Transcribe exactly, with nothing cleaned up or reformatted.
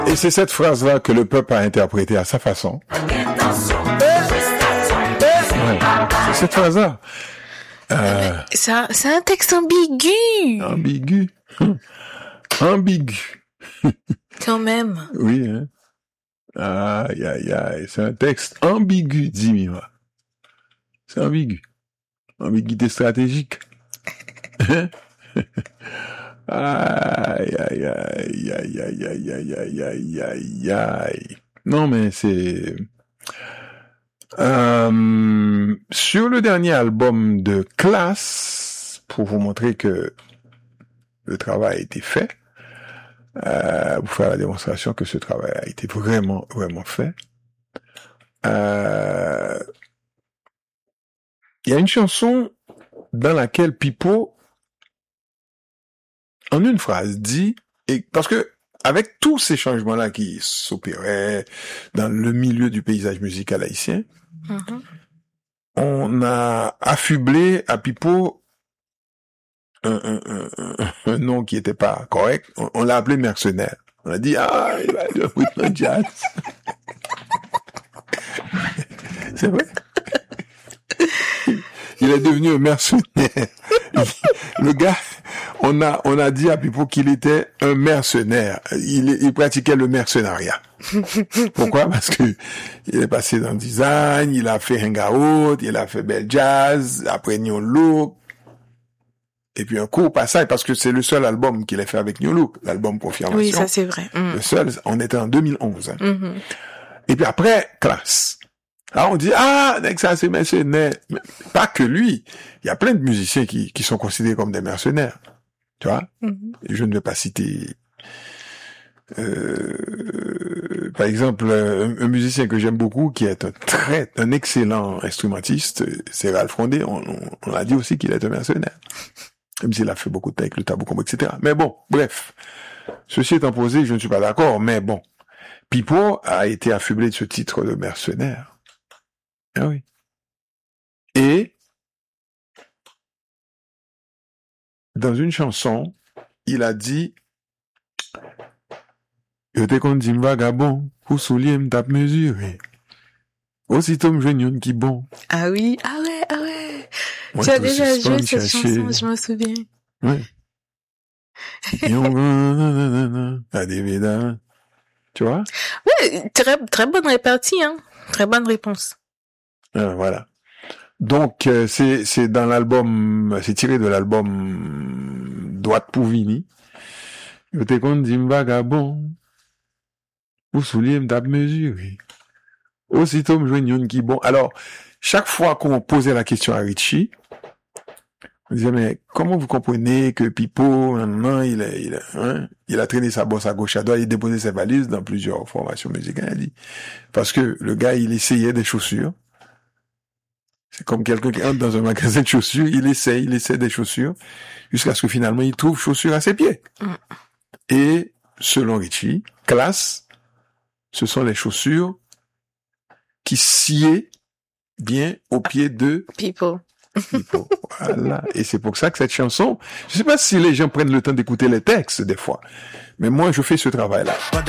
Et c'est cette phrase-là que le peuple a interprétée à sa façon. Ouais, c'est cette phrase-là. Euh, c'est, un, c'est un texte ambigu. Ambigu. Ambigu. Quand même. Oui, hein. Aïe, aïe, aïe. C'est un texte ambigu, dit Mima. C'est ambigu. Ambiguïté stratégique. Aïe, aïe, aïe, aïe, aïe, aïe, aïe, aïe, aïe, aïe, aïe. Non, mais c'est... Euh, sur le dernier album de Classe, pour vous montrer que le travail a été fait, euh, pour faire la démonstration que ce travail a été vraiment, vraiment fait, euh, il y a une chanson dans laquelle Pipo, en une phrase, dit, et parce que avec tous ces changements-là qui s'opéraient dans le milieu du paysage musical haïtien, mm-hmm. on a affublé à Pipo un, un, un, un, un nom qui était pas correct. On, on l'a appelé mercenaire. On a dit, ah, il va être un jazz. C'est vrai? Il est devenu un mercenaire. Le gars, on a, on a dit à Pipo qu'il était un mercenaire. Il, il pratiquait le mercenariat. Pourquoi? Parce que il est passé dans le design, il a fait Hangout, il a fait Bel Jazz, après New Look. Et puis un court passage, parce que c'est le seul album qu'il a fait avec New Look, l'album Confirmation. Oui, ça c'est vrai. Mm. Le seul, on était en deux mille onze. Hein. Mm-hmm. Et puis après, Classe. Alors on dit, ah, ça c'est mercenaire. Mais pas que lui. Il y a plein de musiciens qui, qui sont considérés comme des mercenaires. Tu vois? Mm-hmm. Et je ne vais pas citer, euh, par exemple, un, un musicien que j'aime beaucoup, qui est un très, un excellent instrumentiste, c'est Ralph Rondé. On, on, on a dit aussi qu'il est un mercenaire. Même s'il a fait beaucoup de temps avec le Tabou Combo, et cetera. Mais bon, bref. Ceci étant posé, je ne suis pas d'accord, mais bon. Pipo a été affublé de ce titre de mercenaire. Ah oui. Et, dans une chanson, il a dit, yo te kon di m'vagabond, pour soulier m'tap mesuré. Aussitôt m'joignon qui bon. Ah oui, ah ouais, ah ouais. Moi, tu as déjà joué cette chanson, je me souviens. Oui. Tu vois? Oui, très, très bonne répartie, hein. Très bonne réponse. Euh, voilà. Donc, euh, c'est, c'est dans l'album, c'est tiré de l'album Droite pour Vini. Yo te kon di m'vagabond, pour soulier m'tap mesuré. Aussitôt m'joignon qui bon. Alors, chaque fois qu'on posait la question à Richie, on disait, mais comment vous comprenez que Pipo, maintenant, il a, il a, hein, il a traîné sa bosse à gauche à droite, il a déposé ses valises dans plusieurs formations musicales, il a dit. Parce que le gars, il essayait des chaussures. C'est comme quelqu'un qui entre dans un magasin de chaussures, il essaie, il essaie des chaussures, jusqu'à ce que finalement, il trouve chaussures à ses pieds. Mm. Et, selon Richie, Classe, ce sont les chaussures qui sciaient bien aux pieds de Pipo. Pipo. Voilà. Et c'est pour ça que cette chanson, je sais pas si les gens prennent le temps d'écouter les textes, des fois. Mais moi, je fais ce travail-là.